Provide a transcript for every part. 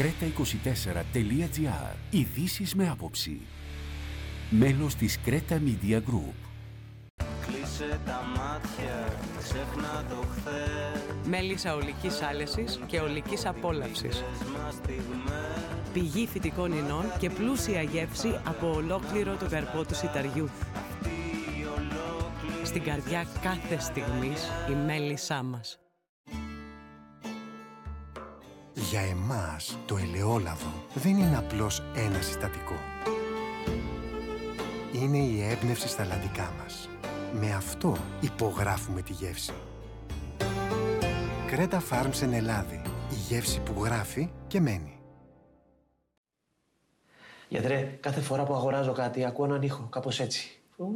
Creta24.gr. Ειδήσεις με άποψη. Μέλος της Creta Media Group. Κλείσε τα μάτια, ξέχνα το χθες. Μέλισσα ολικής άλεσης και ολικής απόλαυσης. Πηγή φυτικών ινών και πλούσια γεύση από ολόκληρο το καρπό του σιταριού. Στην καρδιά κάθε στιγμής η μέλισσά μας. Για εμάς το ελαιόλαδο δεν είναι απλώς ένα συστατικό. Είναι η έμπνευση στα λαδικά μας. Με αυτό υπογράφουμε τη γεύση. Creta Farms εν Ελλάδη. Η γεύση που γράφει και μένει. Γιατρέ, κάθε φορά που αγοράζω κάτι ακούω έναν ήχο, κάπως έτσι.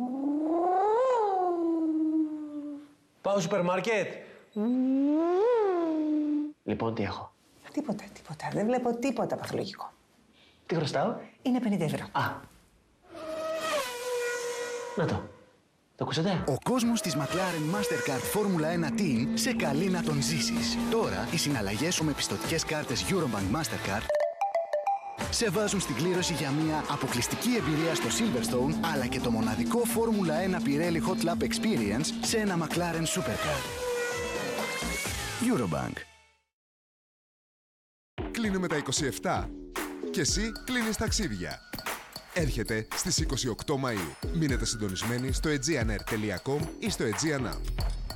Πάω σούπερ μάρκετ. Λοιπόν, τι έχω? Τίποτα. Δεν βλέπω τίποτα παθολογικό. Τι χρωστάω? Είναι 50 ευρώ. Α. Να το. Το ακούσατε? Ο κόσμος της McLaren Mastercard Formula 1 Team σε καλεί να τον ζήσεις. Τώρα, οι συναλλαγές σου με πιστωτικές κάρτες Eurobank Mastercard σε βάζουν στην κλήρωση για μια αποκλειστική εμπειρία στο Silverstone, αλλά και το μοναδικό Formula 1 Pirelli Hot Lap Experience σε ένα McLaren Supercar. Eurobank. Κλείνουμε τα 27 και εσύ κλείνεις ταξίδια. Έρχεται στις 28 Μαΐου. Μείνετε συντονισμένοι στο aegeanair.com ή στο Aegean App.